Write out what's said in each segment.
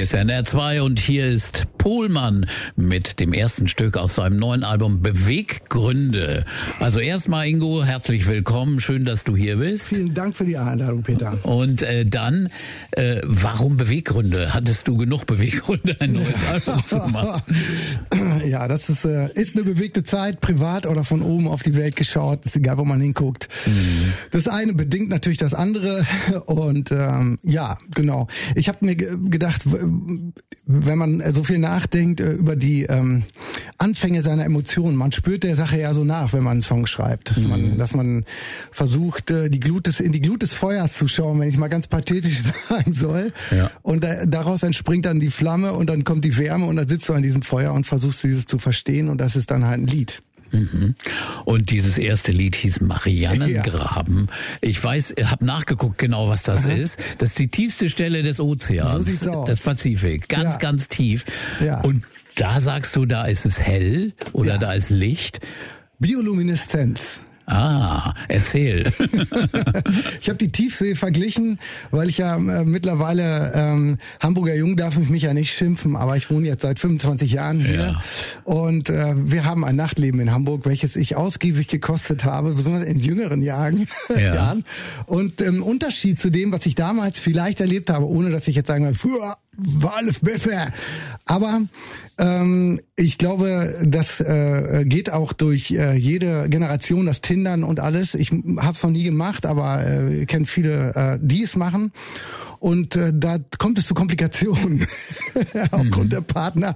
Hier ist NDR 2 und hier ist Pohlmann mit dem ersten Stück aus seinem neuen Album Beweggründe. Also erstmal, Ingo, herzlich willkommen. Schön, dass du hier bist. Vielen Dank für die Einladung, Peter. Und dann, warum Beweggründe? Hattest du genug Beweggründe, ein neues Album zu machen? Ja, das ist eine bewegte Zeit, privat oder von oben auf die Welt geschaut. Ist egal, wo man hinguckt. Das eine bedingt natürlich das andere. Und ja, genau. Ich habe mir gedacht, wenn man so viel nachdenkt über die Anfänge seiner Emotionen, man spürt der Sache ja so nach, wenn man einen Song schreibt, dass man versucht, in die Glut des Feuers zu schauen, wenn ich mal ganz pathetisch sagen soll. Ja. Und daraus entspringt dann die Flamme und dann kommt die Wärme und dann sitzt du an diesem Feuer und versuchst dieses zu verstehen und das ist dann halt ein Lied. Und dieses erste Lied hieß Marianengraben. Ja. Ich weiß, habe nachgeguckt genau, was das ist. Das ist die tiefste Stelle des Ozeans, so sieht's aus. Des Pazifik. Ganz, ganz tief. Ja. Und da sagst du, da ist es hell oder da ist Licht? Biolumineszenz. Ah, erzähl. Ich habe die Tiefsee verglichen, weil ich ja mittlerweile Hamburger Jung darf ich mich ja nicht schimpfen, aber ich wohne jetzt seit 25 Jahren hier. Ja. Und wir haben ein Nachtleben in Hamburg, welches ich ausgiebig gekostet habe, besonders in jüngeren Jahren. Ja. Und im Unterschied zu dem, was ich damals vielleicht erlebt habe, ohne dass ich jetzt sagen will, früher war alles besser. Aber ich glaube, das geht auch durch jede Generation, das Tindern und alles. Ich habe es noch nie gemacht, aber kenne viele, die es machen. Und da kommt es zu Komplikationen. Aufgrund der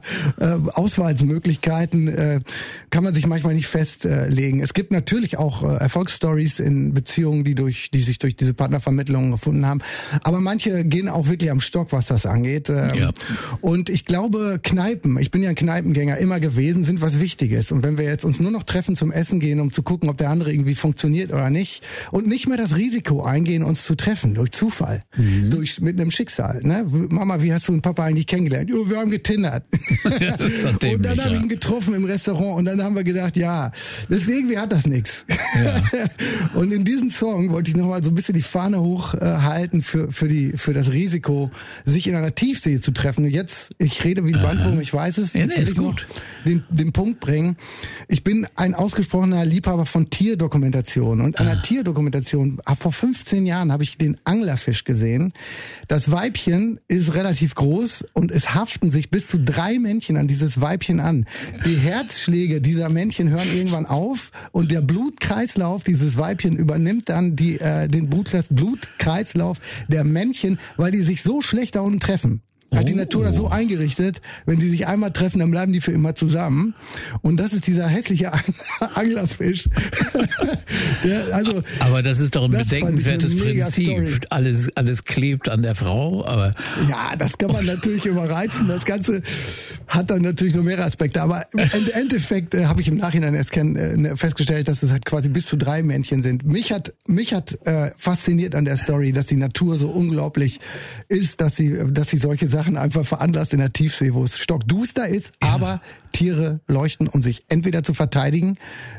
Partner-Auswahlmöglichkeiten kann man sich manchmal nicht festlegen. Es gibt natürlich auch Erfolgsstories in Beziehungen, die sich durch diese Partnervermittlungen gefunden haben. Aber manche gehen auch wirklich am Stock, was das angeht. Ja. Und ich glaube, Kneipen, ich bin ja ein Kneipengänger immer gewesen, sind was Wichtiges. Und wenn wir jetzt uns nur noch treffen zum Essen gehen, um zu gucken, ob der andere irgendwie funktioniert oder nicht, und nicht mehr das Risiko eingehen, uns zu treffen, durch Zufall, mit einem Schicksal. Ne? Mama, wie hast du den Papa eigentlich kennengelernt? Jo, wir haben getindert. Ja, und dann habe ich ihn getroffen im Restaurant und dann haben wir gedacht, ja, irgendwie hat das nichts. Ja. Und in diesem Song wollte ich nochmal so ein bisschen die Fahne hochhalten für das Risiko, sich in einer Tiefsee zu treffen. Und jetzt, ich rede wie ein Bandwurm, ich weiß es. Ja, ist gut. Den Punkt bringen. Ich bin ein ausgesprochener Liebhaber von Tierdokumentation. Und an einer Tierdokumentation, vor 15 Jahren habe ich den Anglerfisch gesehen. Das Weibchen ist relativ groß und es haften sich bis zu 3 Männchen an dieses Weibchen an. Die Herzschläge dieser Männchen hören irgendwann auf und der Blutkreislauf dieses Weibchen übernimmt dann den Blutkreislauf der Männchen, weil die sich so schlecht da unten treffen. Hat die Natur das so eingerichtet, wenn die sich einmal treffen, dann bleiben die für immer zusammen. Und das ist dieser hässliche Anglerfisch. Aber das ist doch ein bedenkenswertes Prinzip. Alles klebt an der Frau. Aber ja, das kann man natürlich überreizen. Das Ganze hat dann natürlich noch mehrere Aspekte. Aber im Endeffekt habe ich im Nachhinein erst festgestellt, dass es halt quasi bis zu 3 Männchen sind. Mich hat fasziniert an der Story, dass die Natur so unglaublich ist, dass sie solche Sachen einfach veranlasst in der Tiefsee, wo es stockduster ist, aber Tiere leuchten, um sich entweder zu verteidigen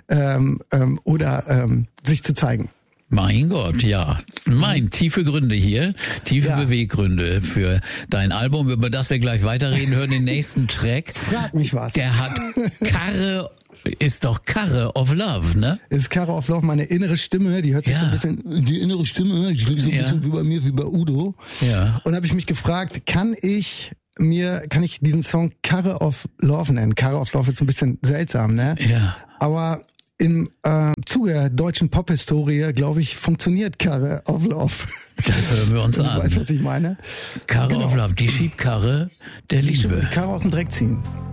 oder sich zu zeigen. Mein Gott, ja. Tiefe Gründe hier, tiefe Beweggründe für dein Album, über das wir gleich weiterreden, hören den nächsten Track. Frag mich was. Der hat ist doch Karre of Love, ne? Ist Karre of Love meine innere Stimme, die hört sich so ein bisschen, die innere Stimme, die klingt so ein bisschen wie bei mir, wie bei Udo. Ja. Und habe ich mich gefragt, kann ich diesen Song Karre of Love nennen? Karre of Love ist ein bisschen seltsam, ne? Ja. Aber im Zuge der deutschen Pop-Historie, glaube ich, funktioniert Karre of Love. Das hören wir uns an. Weißt du, was ich meine? Karre of Love, die Schiebkarre der Liebe. Die Karre aus dem Dreck ziehen.